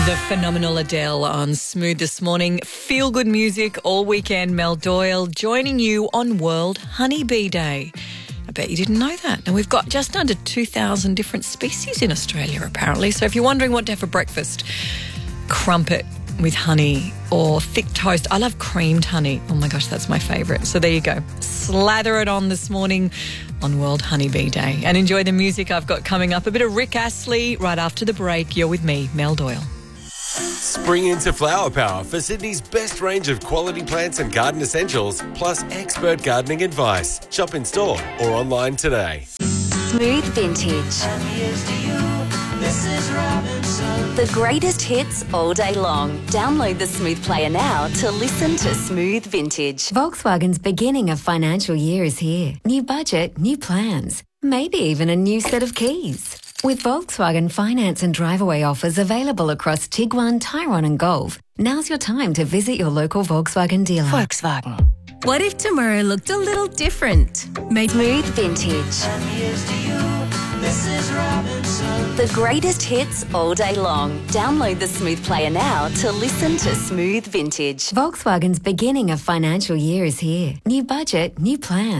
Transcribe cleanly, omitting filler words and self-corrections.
The phenomenal Adele on Smooth this morning. Feel good music all weekend. Mel Doyle joining you on World Honeybee Day. I bet you didn't know that. And we've got just under 2,000 different species in Australia, apparently. So if you're wondering what to have for breakfast, crumpet with honey or thick toast. I love creamed honey. Oh my gosh, that's my favourite. So there you go. Slather it on this morning on World Honeybee Day. And enjoy the music I've got coming up. A bit of Rick Astley right after the break. You're with me, Mel Doyle. Spring into Flower Power for Sydney's best range of quality plants and garden essentials, plus expert gardening advice. Shop in store or online today. Smooth Vintage. The greatest hits all day long. Download the Smooth Player now to listen to Smooth Vintage. Volkswagen's beginning of financial year is here. New budget, new plans, maybe even a new set of keys. With Volkswagen finance and drive-away offers available across Tiguan, Tyrone and Golf, now's your time to visit your local Volkswagen dealer. Volkswagen. What if tomorrow looked a little different? Smooth Vintage. The greatest hits all day long. Download the Smooth Player now to listen to Smooth Vintage. Volkswagen's beginning of financial year is here. New budget, new plans.